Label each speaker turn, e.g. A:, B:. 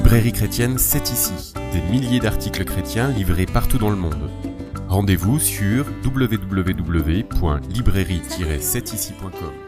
A: Librairie chrétienne C'est ici, des milliers d'articles chrétiens livrés partout dans le monde. Rendez-vous sur www.librairie-cetici.com.